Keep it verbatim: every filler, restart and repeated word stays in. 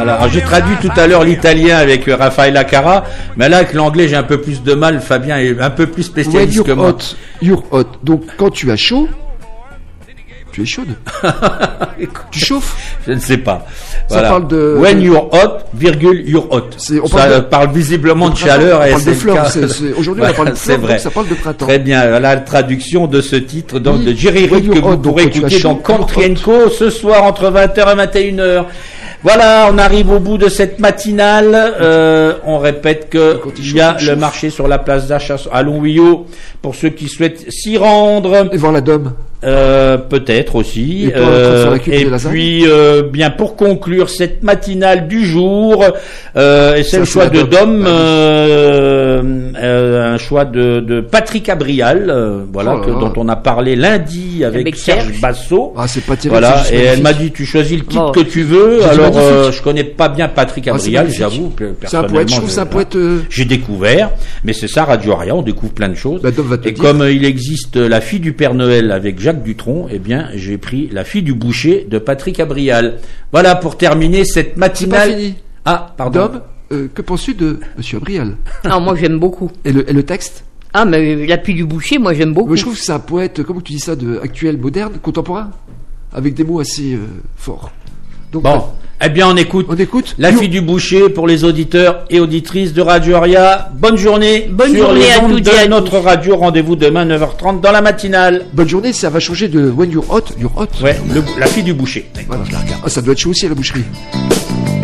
Voilà. Alors, j'ai traduit tout à l'heure l'italien avec Raffaella Carrà, mais là avec l'anglais j'ai un peu plus de mal. Fabien est un peu plus spécialiste que moi. Hot, you're hot. Donc quand tu as chaud, tu es chaude. Tu chauffes. Je ne sais pas. Ça Voilà. parle de. When you're hot, virgule you're hot. C'est, on ça parle, de, parle visiblement de, de On chaleur et parle c'est de fleurs. le cas. C'est, c'est, aujourd'hui voilà, on parle de fleurs, vrai. donc ça parle de printemps. Très bien. Voilà la traduction de ce titre donc oui, de Jerry Reed que vous pourrez écouter dans Country and Co ce soir entre vingt heures et vingt et une heures. Voilà, on arrive au bout de cette matinale. Euh, on répète que il y a le marché sur la place d'achat à Longwio pour ceux qui souhaitent s'y rendre. Et voir la Dôme. Euh, peut-être aussi. Et, toi, euh, et puis, euh, bien pour conclure cette matinale du jour, euh, et c'est ça, le choix de Dom, euh, euh, un choix de, de Patrick Abrial, euh, voilà, oh que, dont on a parlé lundi avec, avec Serge, Serge Basso. Ah, c'est pas terrible. Voilà, c'est et elle m'a dit tu choisis le titre oh. que tu veux. J'ai Alors, euh, je connais pas bien Patrick Abrial, ah, j'avoue. C'est un poète, je trouve c'est un poète. Euh... J'ai découvert, mais c'est ça Radio Aria, on découvre plein de choses. Bah, Dom va te et dire. comme euh, il existe La fille du Père Noël avec Jacques Dutronc, eh bien, j'ai pris La fille du boucher de Patrick Abrial. Voilà pour terminer cette matinale. C'est pas fini. Ah, pardon. Dom, euh, que penses-tu de Monsieur Abrial? Non, moi j'aime beaucoup. Et le, et le texte? Ah, mais La fille du boucher, moi j'aime beaucoup. Moi, je trouve que c'est un poète, comment tu dis ça, de actuel, moderne, contemporain, avec des mots assez euh, forts. Donc, bon. Eh bien, on écoute, on écoute La fille du boucher pour les auditeurs et auditrices de Radio Aria. Bonne journée. Bonne sur journée les à ondes toutes de et à notre tous. radio. Rendez-vous demain neuf heures trente dans la matinale. Bonne journée, ça va changer de When You're Hot, You're Hot. Ouais, le, La fille du boucher. Voilà. Ah, ça doit être chaud aussi à la boucherie.